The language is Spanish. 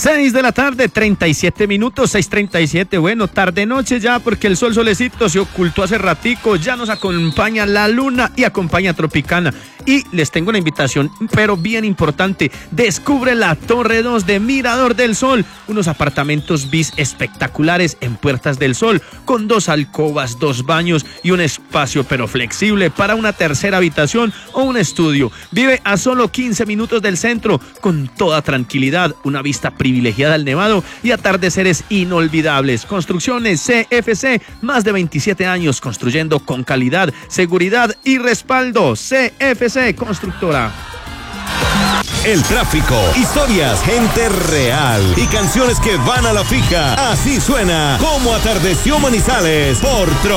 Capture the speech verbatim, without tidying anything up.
seis de la tarde, treinta y siete minutos, seis treinta y siete. Bueno, tarde noche ya porque el sol solecito se ocultó hace ratico. Ya nos acompaña la luna y acompaña Tropicana. Y les tengo una invitación, pero bien importante. Descubre la Torre dos de Mirador del Sol. Unos apartamentos bis espectaculares en Puertas del Sol, con dos alcobas, dos baños y un espacio pero flexible para una tercera habitación o un estudio. Vive a solo quince minutos del centro, con toda tranquilidad, una vista privilegiada al Nevado y atardeceres inolvidables. Construcciones C F C, más de veintisiete años construyendo con calidad, seguridad y respaldo. C F C Constructora. El tráfico, historias, gente real y canciones que van a la fija. Así suena Como Atardeció Manizales por Tro